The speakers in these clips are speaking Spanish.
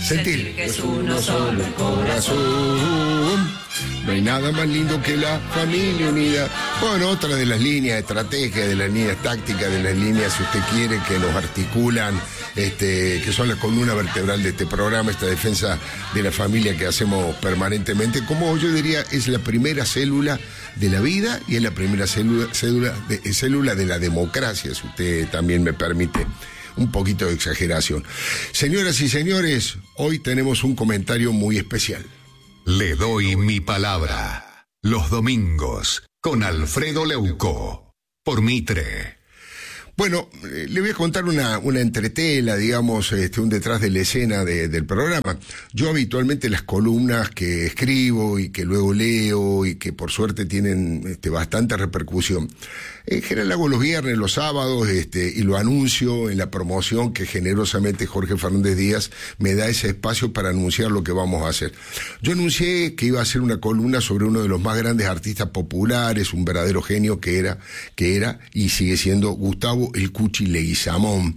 sentir que es uno solo el corazón. No hay nada más lindo que la familia unida. Bueno, otra de las líneas estratégicas, de las líneas tácticas, de las líneas, si usted quiere, que nos articulan, que son la columna vertebral de este programa, esta defensa de la familia que hacemos permanentemente, como yo diría, es la primera célula de la vida y es la primera célula de la democracia, si usted también me permite un poquito de exageración. Señoras y señores, hoy tenemos un comentario muy especial. Le doy mi palabra. Los domingos, con Alfredo Leuco, por Mitre. Bueno, le voy a contar una entretela, digamos, un detrás de la escena del programa. Yo habitualmente las columnas que escribo y que luego leo y que por suerte tienen bastante repercusión, en general hago los viernes, los sábados, y lo anuncio en la promoción que generosamente Jorge Fernández Díaz me da ese espacio para anunciar lo que vamos a hacer. Yo anuncié que iba a hacer una columna sobre uno de los más grandes artistas populares, un verdadero genio que era y sigue siendo Gustavo el Cuchi Leguizamón.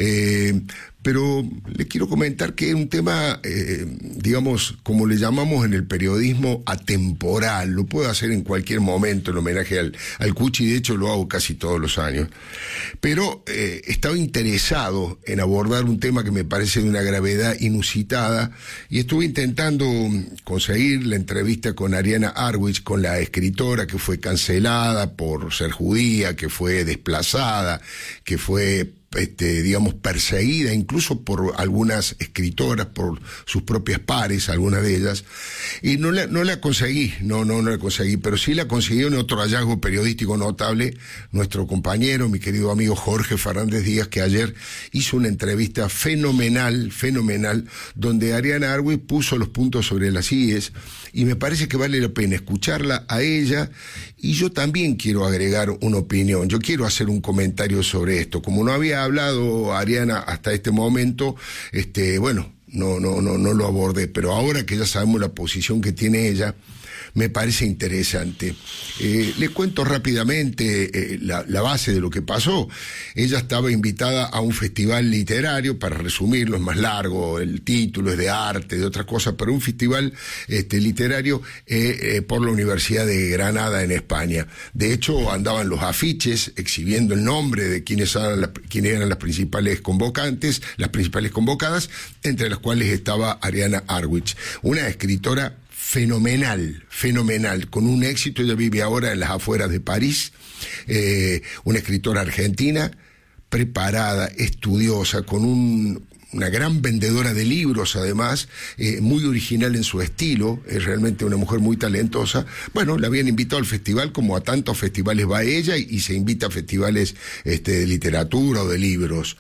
Pero le quiero comentar que es un tema, digamos, como le llamamos en el periodismo, atemporal. Lo puedo hacer en cualquier momento en homenaje al Cuchi, de hecho lo hago casi todos los años. Pero estaba interesado en abordar un tema que me parece de una gravedad inusitada y estuve intentando conseguir la entrevista con Ariana Arwich, con la escritora que fue cancelada por ser judía, que fue desplazada, que fue digamos, perseguida incluso por algunas escritoras, por sus propias pares, algunas de ellas, y no la conseguí, no la conseguí, pero sí la consiguió en otro hallazgo periodístico notable, nuestro compañero, mi querido amigo Jorge Fernández Díaz, que ayer hizo una entrevista fenomenal, donde Ariana Arwich puso los puntos sobre las íes, y me parece que vale la pena escucharla a ella, y yo también quiero agregar una opinión, yo quiero hacer un comentario sobre esto. Como no había hablado Ariana hasta este momento, bueno, no lo abordé, pero ahora que ya sabemos la posición que tiene ella, me parece interesante. Le cuento rápidamente la base de lo que pasó. Ella estaba invitada a un festival literario, para resumirlo, es más largo, el título es de arte, de otras cosas, pero un festival literario por la Universidad de Granada en España. De hecho, andaban los afiches exhibiendo el nombre de quiénes eran las principales convocantes, las principales convocadas, entre las cuales estaba Ariana Arwich, una escritora fenomenal, con un éxito. Ella vive ahora en las afueras de París, una escritora argentina, preparada, estudiosa, con una gran vendedora de libros, además, muy original en su estilo, es realmente una mujer muy talentosa. Bueno, la habían invitado al festival, como a tantos festivales va ella, y se invita a festivales de literatura o de libros.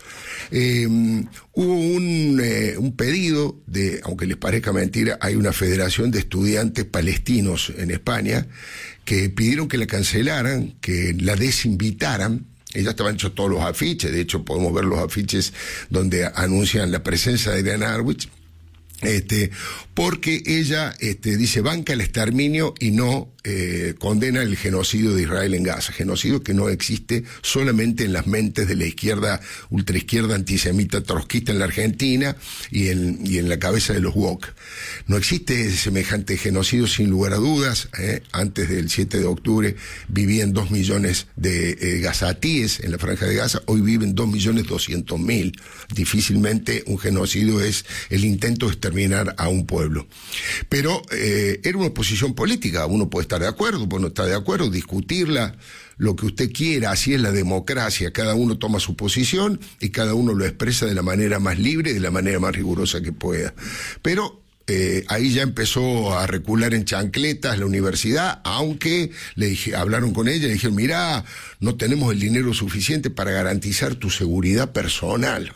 Hubo un pedido aunque les parezca mentira, hay una federación de estudiantes palestinos en España que pidieron que la cancelaran, que la desinvitaran. Ya estaban hechos todos los afiches, de hecho podemos ver los afiches donde anuncian la presencia de Ariana Arwich, porque ella dice banca el exterminio y no condena el genocidio de Israel en Gaza, genocidio que no existe solamente en las mentes de la izquierda, ultraizquierda antisemita trotskista en la Argentina y en la cabeza de los woke. No existe semejante genocidio, sin lugar a dudas. Antes del 7 de octubre vivían 2 millones de gazatíes en la Franja de Gaza, hoy viven 2.200.000. Difícilmente un genocidio es el intento de exterminar a un pueblo. Pero era una posición política, uno puede estar de acuerdo, pues no está de acuerdo, discutirla, lo que usted quiera, así es la democracia, cada uno toma su posición y cada uno lo expresa de la manera más libre y de la manera más rigurosa que pueda. Pero ahí ya empezó a recular en chancletas la universidad, aunque hablaron con ella y le dijeron, mirá, no tenemos el dinero suficiente para garantizar tu seguridad personal,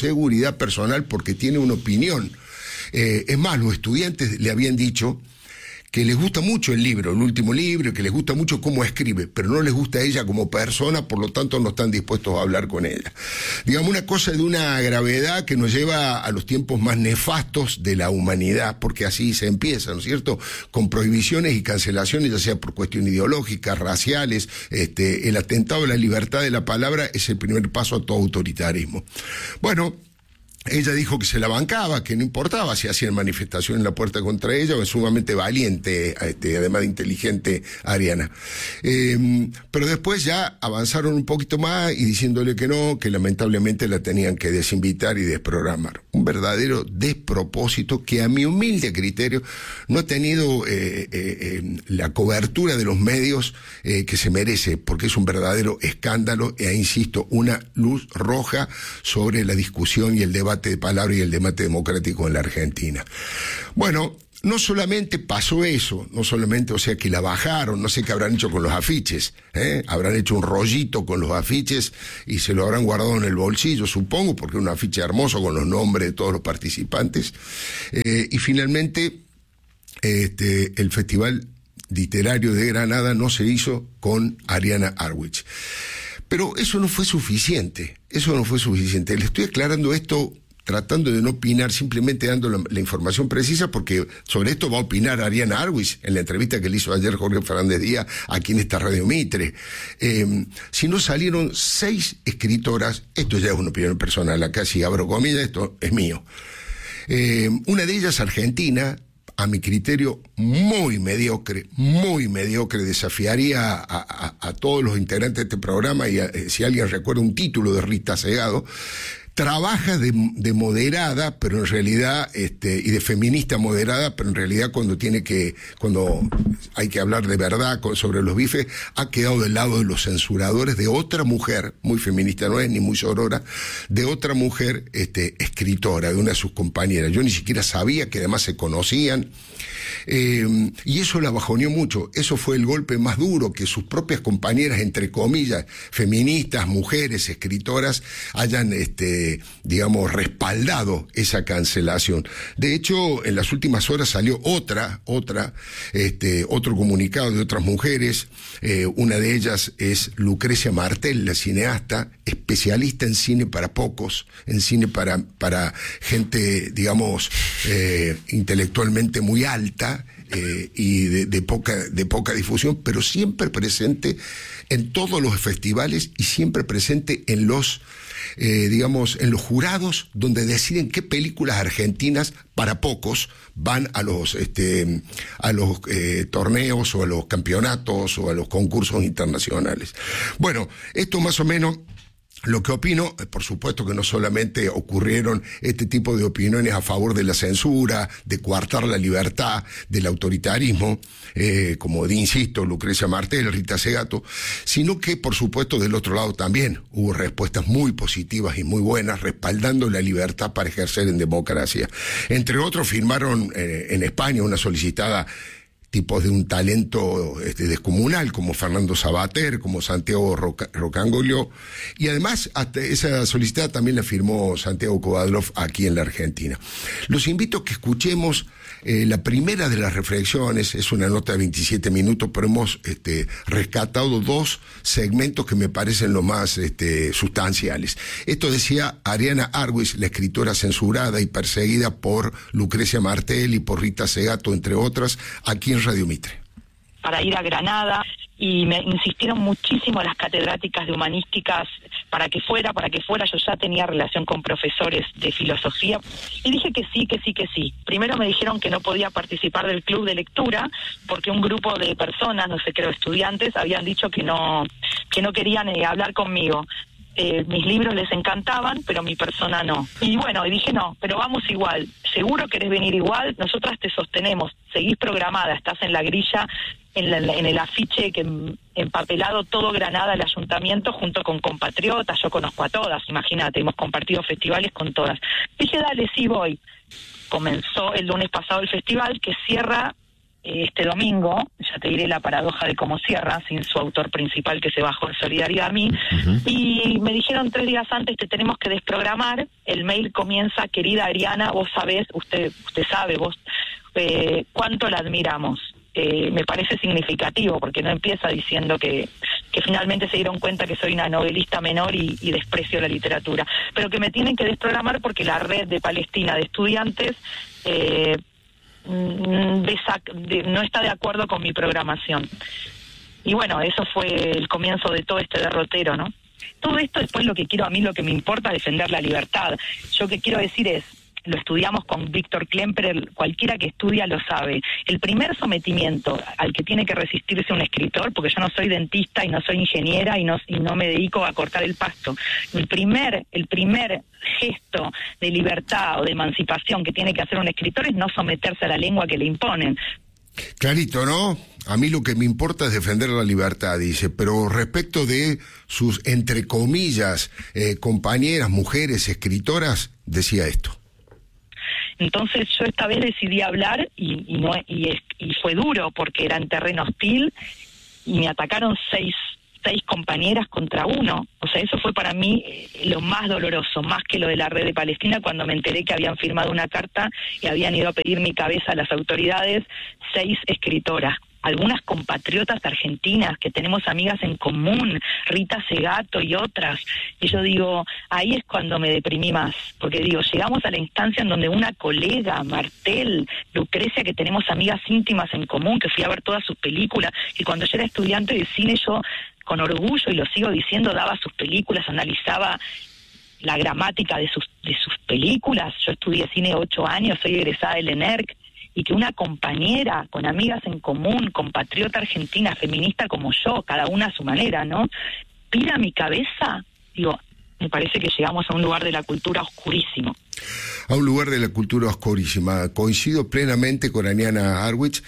porque tiene una opinión. Es más, los estudiantes le habían dicho que les gusta mucho el libro, el último libro, que les gusta mucho cómo escribe, pero no les gusta ella como persona, por lo tanto no están dispuestos a hablar con ella. Digamos, una cosa de una gravedad que nos lleva a los tiempos más nefastos de la humanidad, porque así se empieza, ¿no es cierto?, con prohibiciones y cancelaciones, ya sea por cuestiones ideológicas, raciales. El atentado a la libertad de la palabra es el primer paso a todo autoritarismo. Bueno, ella dijo que se la bancaba, que no importaba si hacían manifestación en la puerta contra ella, o es sumamente valiente, además de inteligente, Ariana. Pero después ya avanzaron un poquito más y diciéndole que no, que lamentablemente la tenían que desinvitar y desprogramar. Un verdadero despropósito que a mi humilde criterio no ha tenido la cobertura de los medios que se merece, porque es un verdadero escándalo e, insisto, una luz roja sobre la discusión y el debate de palabra y el debate democrático en la Argentina. Bueno, no solamente pasó eso, no solamente, o sea, que la bajaron, no sé qué habrán hecho con los afiches, habrán hecho un rollito con los afiches y se lo habrán guardado en el bolsillo, supongo, porque es un afiche hermoso con los nombres de todos los participantes. Y finalmente, el Festival Literario de Granada no se hizo con Ariana Arwich. Pero eso no fue suficiente, Le estoy aclarando esto tratando de no opinar, simplemente dando la información precisa, porque sobre esto va a opinar Ariana Arwich en la entrevista que le hizo ayer Jorge Fernández Díaz aquí en esta Radio Mitre. Si no salieron 6 escritoras, esto ya es una opinión personal, acá si abro comillas, esto es mío. Una de ellas argentina, a mi criterio muy mediocre, desafiaría a todos los integrantes de este programa, y si alguien recuerda un título de Rita Segato. Trabaja de moderada, pero en realidad, y de feminista moderada, pero en realidad cuando hay que hablar de verdad sobre los bifes, ha quedado del lado de los censuradores de otra mujer, muy feminista no es, ni muy sorora, de otra mujer, escritora, de una de sus compañeras. Yo ni siquiera sabía que además se conocían, y eso la bajoneó mucho. Eso fue el golpe más duro, que sus propias compañeras, entre comillas, feministas, mujeres, escritoras, hayan, digamos, respaldado esa cancelación. De hecho, en las últimas horas salió otro comunicado de otras mujeres. Una de ellas es Lucrecia Martel, la cineasta, especialista en cine para pocos, en cine para gente, digamos, intelectualmente muy alta, y de poca difusión, pero siempre presente en todos los festivales y siempre presente en los en los jurados donde deciden qué películas argentinas para pocos van a los torneos o a los campeonatos o a los concursos internacionales. Bueno, esto más o menos lo que opino. Por supuesto que no solamente ocurrieron este tipo de opiniones a favor de la censura, de coartar la libertad, del autoritarismo, como insisto, Lucrecia Martel, Rita Segato, sino que por supuesto del otro lado también hubo respuestas muy positivas y muy buenas, respaldando la libertad para ejercer en democracia. Entre otros, firmaron en España una solicitada tipos de un talento descomunal, como Fernando Sabater, como Santiago Rocangolio, y además hasta esa solicitud también la firmó Santiago Kovadlov aquí en la Argentina. Los invito a que escuchemos la primera de las reflexiones. Es una nota de 27 minutos, pero hemos rescatado 2 segmentos que me parecen los más sustanciales. Esto decía Ariana Arwich, la escritora censurada y perseguida por Lucrecia Martel y por Rita Segato, entre otras, aquí en Radio Mitre. Para ir a Granada, y me insistieron muchísimo las catedráticas de humanísticas para que fuera. Yo ya tenía relación con profesores de filosofía y dije que sí. Primero me dijeron que no podía participar del club de lectura porque un grupo de personas, no sé, creo estudiantes, habían dicho que no querían hablar conmigo. Mis libros les encantaban, pero mi persona no. Y bueno, y dije no, pero vamos igual. ¿Seguro querés venir igual? Nosotras te sostenemos. Seguís programada, estás en la grilla, en el afiche que empapelado todo Granada, el ayuntamiento, junto con compatriotas. Yo conozco a todas, imagínate, hemos compartido festivales con todas. Dije, dale, sí voy. Comenzó el lunes pasado el festival, que cierra este domingo. Ya te diré la paradoja de cómo cierra, sin su autor principal, que se bajó en solidaridad a mí. Y me dijeron 3 días antes, te tenemos que desprogramar. El mail comienza: querida Ariana, vos sabés, usted sabe, vos cuánto la admiramos. Me parece significativo, porque no empieza diciendo que finalmente se dieron cuenta que soy una novelista menor y desprecio la literatura, pero que me tienen que desprogramar porque la red de Palestina de estudiantes no está de acuerdo con mi programación. Y bueno, eso fue el comienzo de todo este derrotero, ¿no? todo esto después lo que me importa es defender la libertad. Yo que quiero decir es, lo estudiamos con Víctor Klemperer, cualquiera que estudia lo sabe. El primer sometimiento al que tiene que resistirse un escritor, porque yo no soy dentista y no soy ingeniera y no me dedico a cortar el pasto. El primer gesto de libertad o de emancipación que tiene que hacer un escritor es no someterse a la lengua que le imponen. Clarito, ¿no? A mí lo que me importa es defender la libertad, dice, pero respecto de sus, entre comillas, compañeras, mujeres, escritoras, decía esto. Entonces yo esta vez decidí hablar y fue duro porque era en terreno hostil y me atacaron seis compañeras contra uno. O sea, eso fue para mí lo más doloroso, más que lo de la Red de Palestina, cuando me enteré que habían firmado una carta y habían ido a pedir mi cabeza a las autoridades 6 escritoras. Algunas compatriotas argentinas que tenemos amigas en común, Rita Segato y otras. Y yo digo, ahí es cuando me deprimí más, porque digo, llegamos a la instancia en donde una colega, Martel, Lucrecia, que tenemos amigas íntimas en común, que fui a ver todas sus películas, y cuando yo era estudiante de cine, yo con orgullo, y lo sigo diciendo, daba sus películas, analizaba la gramática de sus películas. Yo estudié cine 8 años, soy egresada del ENERC, y que una compañera con amigas en común, compatriota argentina, feminista como yo, cada una a su manera, ¿no?, pida mi cabeza, digo, me parece que llegamos a un lugar de la cultura oscurísimo. A un lugar de la cultura oscurísima. Coincido plenamente con Aniana Arwitz,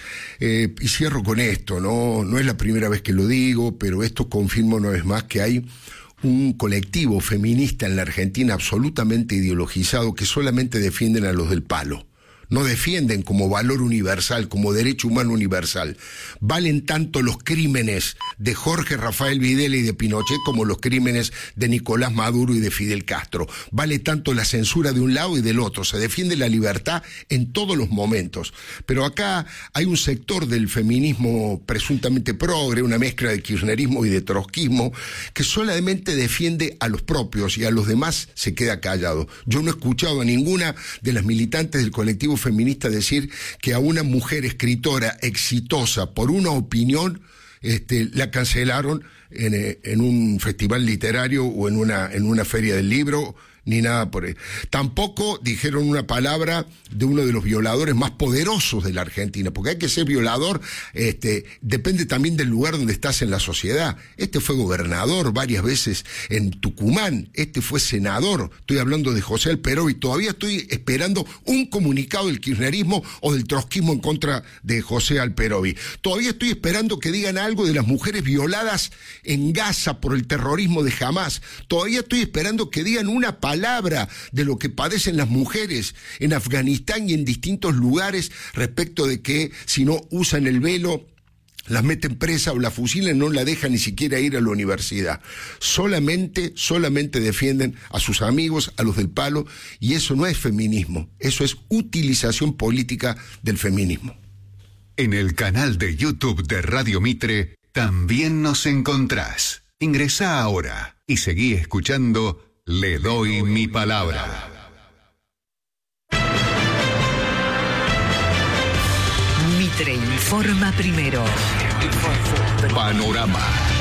y cierro con esto, no es la primera vez que lo digo, pero esto confirma una vez más que hay un colectivo feminista en la Argentina absolutamente ideologizado que solamente defienden a los del palo. No defienden como valor universal, como derecho humano universal. Valen tanto los crímenes de Jorge Rafael Videla y de Pinochet como los crímenes de Nicolás Maduro y de Fidel Castro. Vale tanto la censura de un lado y del otro. Se defiende la libertad en todos los momentos. Pero acá hay un sector del feminismo presuntamente progre, una mezcla de kirchnerismo y de trotskismo, que solamente defiende a los propios y a los demás se queda callado. Yo no he escuchado a ninguna de las militantes del colectivo feminista decir que a una mujer escritora exitosa por una opinión la cancelaron en un festival literario o en una feria del libro, ni nada por ahí. Tampoco dijeron una palabra de uno de los violadores más poderosos de la Argentina, porque hay que ser violador, depende también del lugar donde estás en la sociedad. Este fue gobernador varias veces en Tucumán, este fue senador, estoy hablando de José Alperovich, todavía estoy esperando un comunicado del kirchnerismo o del trotskismo en contra de José Alperovich. Todavía estoy esperando que digan algo de las mujeres violadas en Gaza por el terrorismo de Hamás. Todavía estoy esperando que digan una palabra de lo que padecen las mujeres en Afganistán y en distintos lugares respecto de que si no usan el velo las meten presa o la fusilan, no la dejan ni siquiera ir a la universidad. Solamente defienden a sus amigos, a los del palo, y eso no es feminismo, eso es utilización política del feminismo. En el canal de YouTube de Radio Mitre también nos encontrás. Ingresá ahora y seguí escuchando Le doy mi palabra. Mitre informa primero. Panorama.